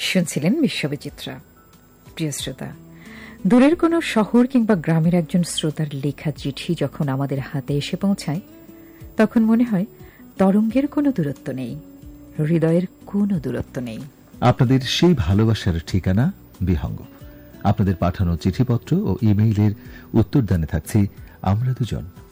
শুনছিলেন বিশ্ববিচিত্রা। প্রিয় শ্রোতা, দূরের কোনো শহর কিংবা গ্রামের একজন শ্রোতার লেখা চিঠি যখন আমাদের হাতে এসে পৌঁছায়, তখন মনে হয় তরঙ্গের কোনো দূরত্ব নেই, হৃদয়ের কোনো দূরত্ব নেই। আপনাদের সেই ভালোবাসার ঠিকানা বিহঙ্গ। আপনাদের পাঠানো চিঠিপত্র ও ইমেইলের উত্তরদানে থাকছি আমরা দুজন।